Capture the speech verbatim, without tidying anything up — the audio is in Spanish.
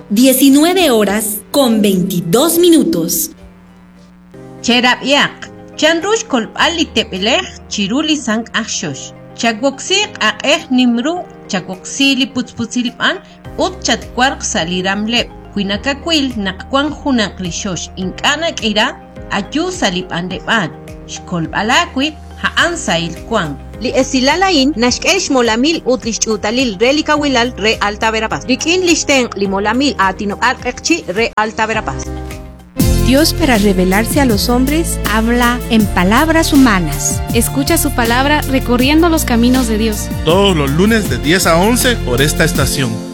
diecinueve horas con veintidós minutos. Cherabyak, chanrush kolpali tepelej, chiruli sang akshosh. Chakwoksik akeh nimru, chakwoksili putzputzilpan, ut chatkwark saliramlep. Kuinakakwil nakwan hunak lishosh inkanak ira, ayu salipandepan. Shkolpalakwi haan sail kwan. Li esilalain nashkesh molamil utlish utalil relika wilal re alta verapaz. Rikin lishten li molamil atino arkekchi re alta verapaz. Dios, para revelarse a los hombres, habla en palabras humanas. Escucha su palabra recorriendo los caminos de Dios. Todos los lunes de diez a once por esta estación.